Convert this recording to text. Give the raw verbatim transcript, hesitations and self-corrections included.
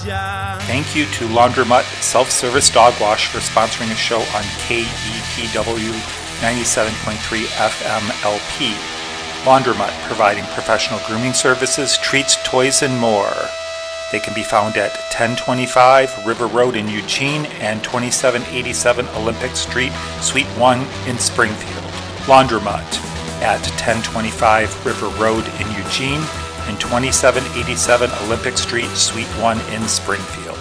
Thank you to Laundromat Self-Service Dog Wash for sponsoring a show on K E P W ninety-seven point three F M L P. Laundromat, providing professional grooming services, treats, toys, and more. They can be found at ten twenty-five River Road in Eugene and twenty-seven eighty-seven Olympic Street, Suite one in Springfield. Laundromat at ten twenty-five River Road in Eugene and twenty-seven eighty-seven Olympic Street, Suite one in Springfield.